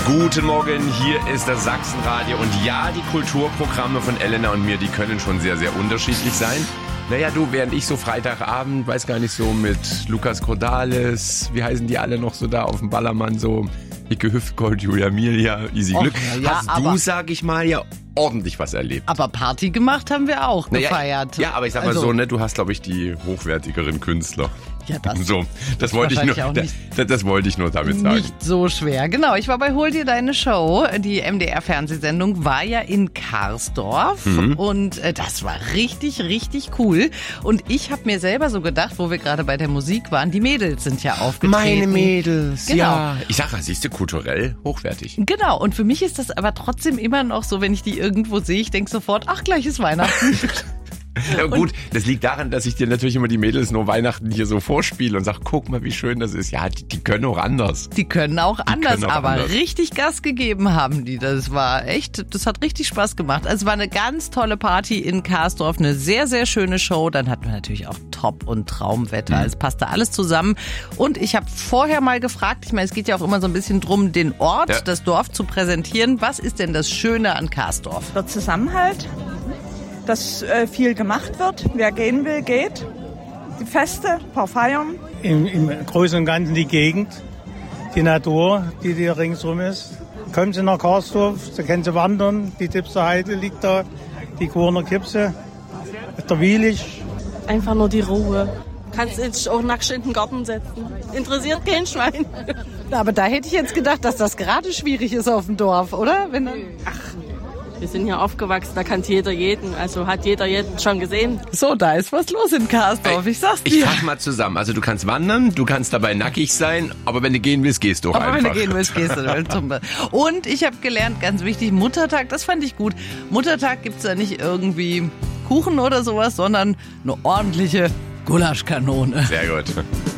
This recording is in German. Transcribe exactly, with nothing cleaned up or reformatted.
Guten Morgen, hier ist das Sachsenradio und ja, die Kulturprogramme von Elena und mir, die können schon sehr, sehr unterschiedlich sein. Naja, du, während ich so Freitagabend, weiß gar nicht so, mit Lukas Cordalis, wie heißen die alle noch so da auf dem Ballermann, so Icke Hüftgold, Julia Milia, Easy Glück, ja, ja, hast du, sag ich mal, ja ordentlich was erlebt. Aber Party gemacht haben wir auch, naja, gefeiert. Ja, aber ich sag mal also, so, ne, du hast, glaube ich, die hochwertigeren Künstler. Ja, das so, das wollte ich nur, das, das wollte ich nur damit sagen. Nicht so schwer. Genau, ich war bei Hol dir deine Show. Die M D R-Fernsehsendung war ja in Karsdorf mhm. und äh, das war richtig, richtig cool. Und ich habe mir selber so gedacht, wo wir gerade bei der Musik waren, die Mädels sind ja aufgetreten. Meine Mädels, genau. Ja. Ich sag, siehst du, kulturell hochwertig. Genau, und für mich ist das aber trotzdem immer noch so, wenn ich die irgendwo sehe, ich denke sofort, ach, gleich ist Weihnachten. Ja gut, das liegt daran, dass ich dir natürlich immer die Mädels nur Weihnachten hier so vorspiele und sag, guck mal, wie schön das ist. Ja, die, die können auch anders. Die können auch die anders, können auch aber anders. Richtig Gas gegeben haben die. Das war echt, das hat richtig Spaß gemacht. Also es war eine ganz tolle Party in Karsdorf, eine sehr, sehr schöne Show. Dann hatten wir natürlich auch Top- und Traumwetter. Mhm. Es passte alles zusammen. Und ich habe vorher mal gefragt, ich meine, es geht ja auch immer so ein bisschen drum, den Ort, ja. das Dorf zu präsentieren. Was ist denn das Schöne an Karsdorf? Der Zusammenhalt. Dass äh, viel gemacht wird. Wer gehen will, geht. Die Feste, ein paar Feiern. Im, Im Großen und Ganzen die Gegend, die Natur, die hier ringsrum ist. Kommen Sie nach Karsdorf, da können Sie wandern. Die Tipser Heide liegt da, die Quorner Kipse, der Wielich. Einfach nur die Ruhe. Kannst dich auch nackt in den Garten setzen. Interessiert kein Schwein. Aber da hätte ich jetzt gedacht, dass das gerade schwierig ist auf dem Dorf, oder? Wenn dann Ach. Wir sind hier aufgewachsen, da kennt jeder jeden. Also hat jeder jeden schon gesehen. So, da ist was los in Karsdorf, ich sag's dir. Ich fass mal zusammen. Also du kannst wandern, du kannst dabei nackig sein, aber wenn du gehen willst, gehst du auch aber einfach. Aber wenn du gehen willst, gehst du. Und ich habe gelernt, ganz wichtig, Muttertag, das fand ich gut. Muttertag gibt's da nicht irgendwie Kuchen oder sowas, sondern eine ordentliche Gulaschkanone. Sehr gut.